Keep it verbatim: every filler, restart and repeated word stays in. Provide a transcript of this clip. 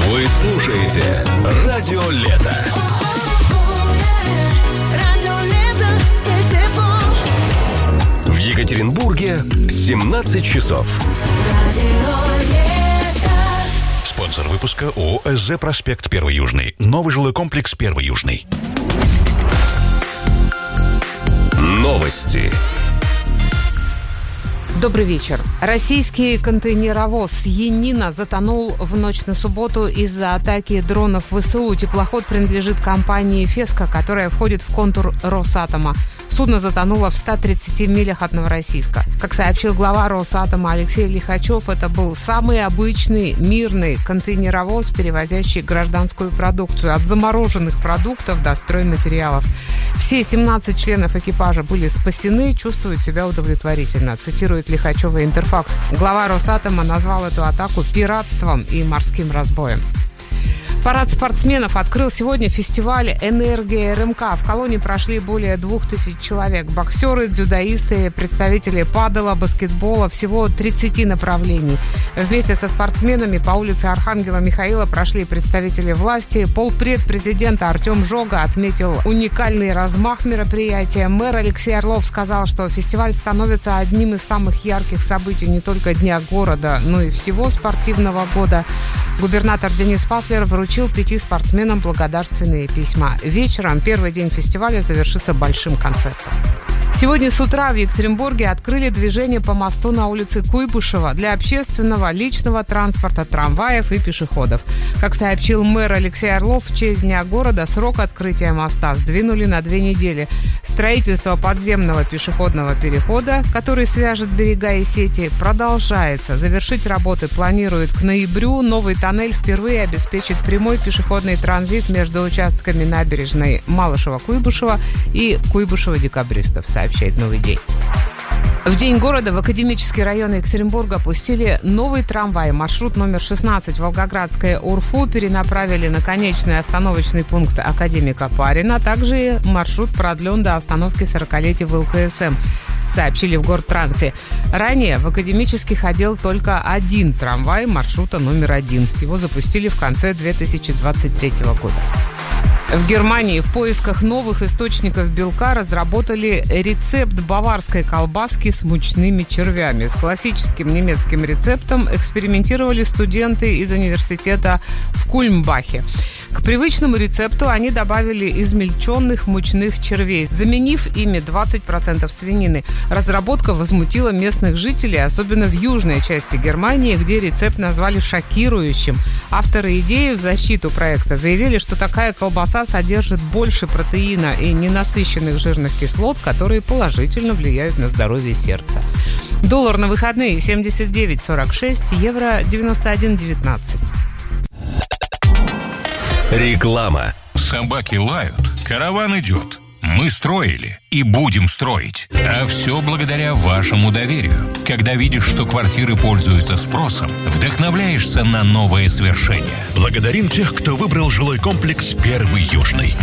Вы слушаете Радио Лето. В Екатеринбурге семнадцать часов. Спонсор выпуска ООО «СЗ Проспект Первый Южный». Новый жилой комплекс Первый Южный. Новости. Добрый вечер. Российский контейнеровоз «Янина» затонул в ночь на субботу из-за атаки дронов ВСУ. Теплоход принадлежит компании «Феска», которая входит в контур Росатома. Судно затонуло в ста тридцати милях от Новороссийска. Как сообщил глава Росатома Алексей Лихачев, это был самый обычный мирный контейнеровоз, перевозящий гражданскую продукцию, от замороженных продуктов до стройматериалов. Все семнадцать членов экипажа были спасены, чувствуют себя удовлетворительно, цитирует Лихачева Интерфакс. Глава Росатома назвал эту атаку пиратством и морским разбоем. Парад спортсменов открыл сегодня фестиваль «Энергия РМК». В колонии прошли более двух тысяч человек. Боксеры, дзюдоисты, представители падела, баскетбола, всего тридцати направлений. Вместе со спортсменами по улице Архангела Михаила прошли представители власти. Полпред президента Артем Жога отметил уникальный размах мероприятия. Мэр Алексей Орлов сказал, что фестиваль становится одним из самых ярких событий не только Дня города, но и всего спортивного года. Губернатор Денис Паслер вручил пяти спортсменам благодарственные письма. Вечером первый день фестиваля завершится большим концертом. Сегодня с утра в Екатеринбурге открыли движение по мосту на улице Куйбышева для общественного личного транспорта, трамваев и пешеходов. Как сообщил мэр Алексей Орлов, в честь Дня города срок открытия моста сдвинули на две недели. Строительство подземного пешеходного перехода, который свяжет берега и сети, продолжается. Завершить работы планируют к ноябрю. Новый тоннель впервые обеспечит прямой пешеходный транзит между участками набережной Малышева-Куйбышева и Куйбышева-Декабристов, сообщает «Новый день». В День города в Академический район Екатеринбурга пустили новый трамвай. Маршрут номер шестнадцать Волгоградская Урфу перенаправили на конечный остановочный пункт Академика Парина. Также маршрут продлен до остановки сорокалетия в ЛКСМ, сообщили в Гортрансе. Ранее в Академический ходил только один трамвай маршрута номер один. Его запустили в конце две тысячи двадцать третьего года. В Германии в поисках новых источников белка разработали рецепт баварской колбаски с мучными червями. С классическим немецким рецептом экспериментировали студенты из университета в Кульмбахе. К привычному рецепту они добавили измельченных мучных червей, заменив ими двадцать процентов свинины. Разработка возмутила местных жителей, особенно в южной части Германии, где рецепт назвали шокирующим. Авторы идеи в защиту проекта заявили, что такая колбаса содержит больше протеина и ненасыщенных жирных кислот, которые положительно влияют на здоровье сердца. Доллар на выходные семьдесят девять сорок шесть, евро девяносто один девятнадцать. Реклама. Собаки лают, караван идет. Мы строили и будем строить. А все благодаря вашему доверию. Когда видишь, что квартиры пользуются спросом, вдохновляешься на новые свершения. Благодарим тех, кто выбрал жилой комплекс «Первый Южный».